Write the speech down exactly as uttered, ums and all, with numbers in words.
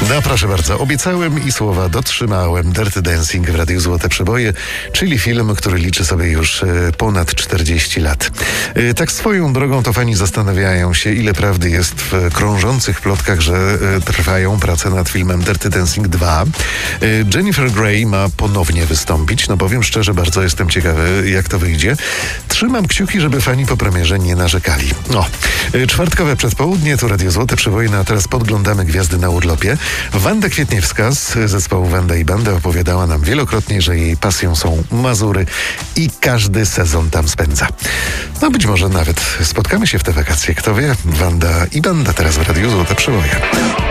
No proszę bardzo, obiecałem i słowa dotrzymałem. Dirty Dancing w Radiu Złote Przeboje, czyli film, który liczy sobie już e, ponad czterdzieści lat. E, tak swoją drogą to fani zastanawiają się, ile prawdy jest w krążących plotkach, że e, trwają prace nad filmem Dirty Dancing dwa. E, Jennifer Grey ma ponownie wystąpić. No powiem szczerze, bardzo jestem ciekawy, jak to wyjdzie. Trzymam kciuki, żeby fani po premierze nie narzekali. No, e, czwartkowe przedpołudnie, to Radio Złote Przeboje, no a teraz podglądamy gwiazdy na urlopie. Wanda Kwietniewska z zespołu Wanda i Banda opowiadała nam wielokrotnie, że jej pasją są Mazury i każdy sezon tam spędza. No być może nawet spotkamy się w te wakacje, kto wie. Wanda i Banda teraz w Radiu Złote Przeboje.